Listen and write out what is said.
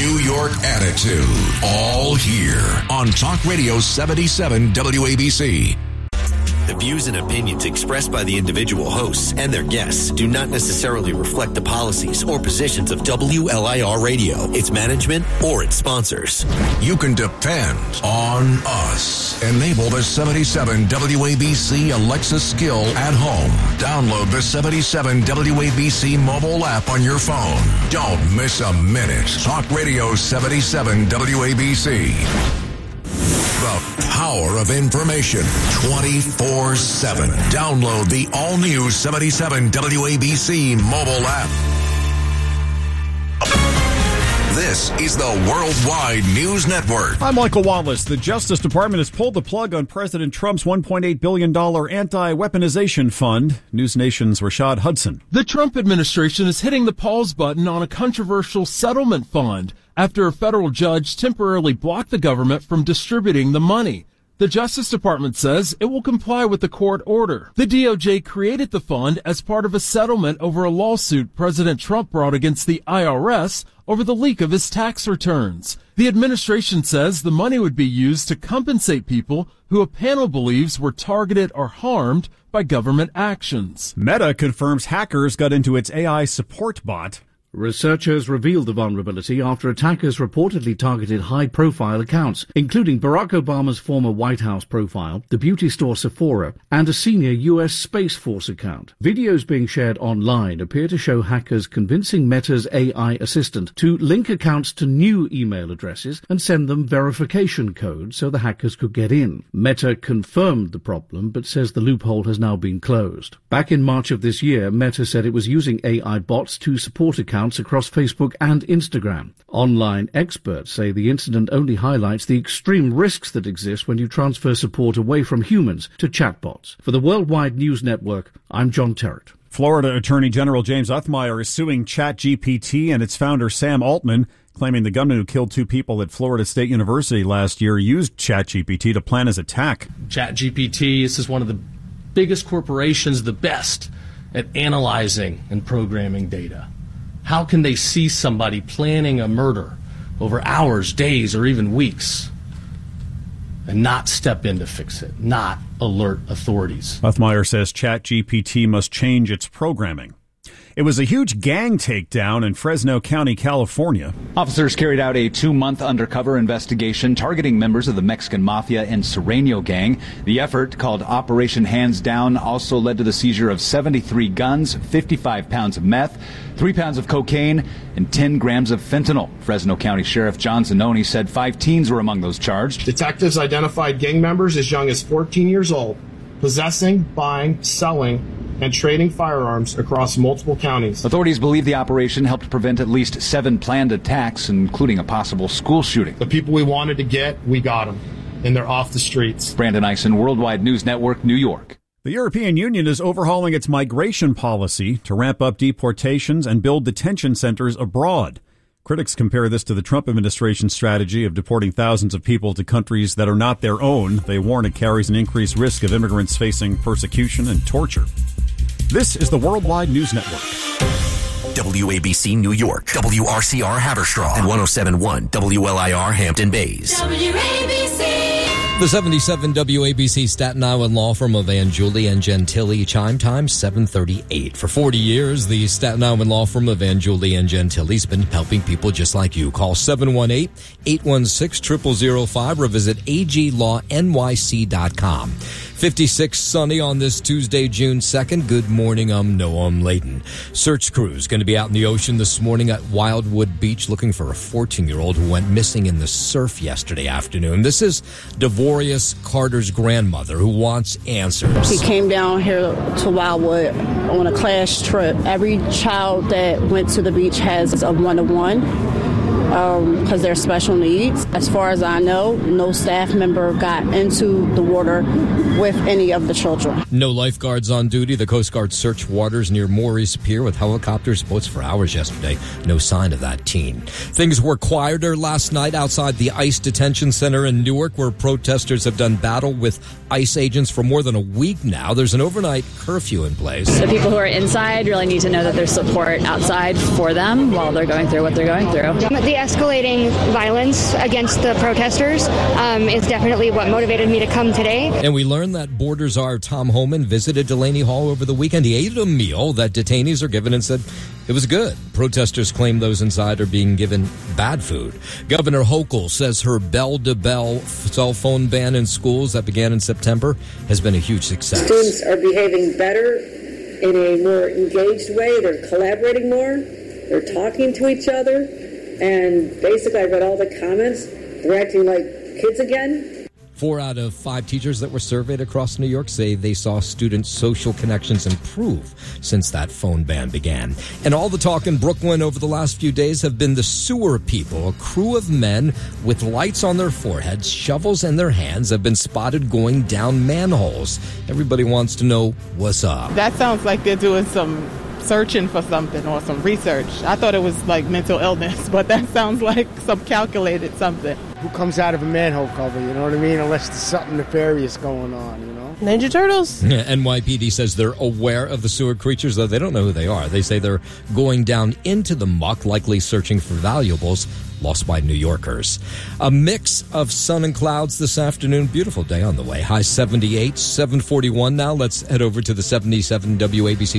New York attitude, all here on Talk Radio 77 WABC. The views and opinions expressed by the individual hosts and their guests do not necessarily reflect the policies or positions of WLIR Radio, its management, or its sponsors. You can depend on us. Enable the 77 WABC Alexa skill at home. Download the 77 WABC mobile app on your phone. Don't miss a minute. Talk Radio 77 WABC. The power of information 24/7. Download the all-new 77 WABC mobile app. This is the Worldwide News Network. I'm Michael Wallace. The Justice Department has pulled the plug on President Trump's $1.8 billion anti-weaponization fund. News Nation's Rashad Hudson. The Trump administration is hitting the pause button on a controversial settlement fund after a federal judge temporarily blocked the government from distributing the money. The Justice Department says it will comply with the court order. The DOJ created the fund as part of a settlement over a lawsuit President Trump brought against the IRS over the leak of his tax returns. The administration says the money would be used to compensate people who a panel believes were targeted or harmed by government actions. Meta confirms hackers got into its AI support bot. Researchers revealed the vulnerability after attackers reportedly targeted high-profile accounts, including Barack Obama's former White House profile, the beauty store Sephora, and a senior U.S. Space Force account. Videos being shared online appear to show hackers convincing Meta's AI assistant to link accounts to new email addresses and send them verification codes so the hackers could get in. Meta confirmed the problem, but says the loophole has now been closed. Back in March of this year, Meta said it was using AI bots to support accounts across Facebook and Instagram. Online experts say the incident only highlights the extreme risks that exist when you transfer support away from humans to chatbots. For the Worldwide News Network, I'm John Terrett. Florida Attorney General James Othmeyer is suing ChatGPT and its founder Sam Altman, claiming the gunman who killed two people at Florida State University last year used ChatGPT to plan his attack. ChatGPT, this is one of the biggest corporations, the best at analyzing and programming data. How can they see somebody planning a murder over hours, days, or even weeks and not step in to fix it, not alert authorities? Othmeyer says ChatGPT must change its programming. It was a huge gang takedown in Fresno County, California. Officers carried out a 2-month undercover investigation targeting members of the Mexican Mafia and Sereno gang. The effort, called Operation Hands Down, also led to the seizure of 73 guns, 55 pounds of meth, 3 pounds of cocaine, and 10 grams of fentanyl. Fresno County Sheriff John Zanoni said 5 teens were among those charged. Detectives identified gang members as young as 14 years old, possessing, buying, selling, and trading firearms across multiple counties. Authorities believe the operation helped prevent at least 7 planned attacks, including a possible school shooting. The people we wanted to get, we got them, and they're off the streets. Brandon Eisen, Worldwide News Network, New York. The European Union is overhauling its migration policy to ramp up deportations and build detention centers abroad. Critics compare this to the Trump administration's strategy of deporting thousands of people to countries that are not their own. They warn it carries an increased risk of immigrants facing persecution and torture. This is the Worldwide News Network. WABC New York, WRCR Haverstraw, and 107.1 WLIR Hampton Bays. WABC. The 77 WABC Staten Island law firm of Anjuli and Gentili, chime time 7:38. For 40 years, the Staten Island law firm of Anjuli and Gentili has been helping people just like you. Call 718-816-0005 or visit aglawnyc.com. 56 sunny on this Tuesday, June 2nd. Good morning, I'm Noam Layton. Search crews going to be out in the ocean this morning at Wildwood Beach looking for a 14-year-old who went missing in the surf yesterday afternoon. This is Devorius Carter's grandmother who wants answers. He came down here to Wildwood on a class trip. Every child that went to the beach has a one-to-one. Because they're special needs. As far as I know, no staff member got into the water with any of the children. No lifeguards on duty. The Coast Guard searched waters near Maurice Pier with helicopters, boats for hours yesterday. No sign of that teen. Things were quieter last night outside the ICE detention center in Newark, where protesters have done battle with ICE agents for more than a week now. There's an overnight curfew in place. The people who are inside really need to know that there's support outside for them while they're going through what they're going through. The escalating violence against the protesters is definitely what motivated me to come today. And we learned that Border Czar Tom Homan visited Delaney Hall over the weekend. He ate a meal that detainees are given and said it was good. Protesters claim those inside are being given bad food. Governor Hochul says her bell-to-bell cell phone ban in schools that began in September has been a huge success. Students are behaving better in a more engaged way. They're collaborating more. They're talking to each other. And basically, I read all the comments. They're acting like kids again. 4 out of 5 teachers that were surveyed across New York say they saw student social connections improve since that phone ban began. And all the talk in Brooklyn over the last few days have been the sewer people. A crew of men with lights on their foreheads, shovels in their hands, have been spotted going down manholes. Everybody wants to know what's up. That sounds like they're doing some searching for something or some research. I thought it was like mental illness, but that sounds like some calculated something. Who comes out of a manhole cover, you know what I mean? Unless there's something nefarious going on, you know? Ninja Turtles? NYPD says they're aware of the sewer creatures, though they don't know who they are. They say they're going down into the muck, likely searching for valuables lost by New Yorkers. A mix of sun and clouds this afternoon. Beautiful day on the way. High 78, 741 now. Let's head over to the 77 WABC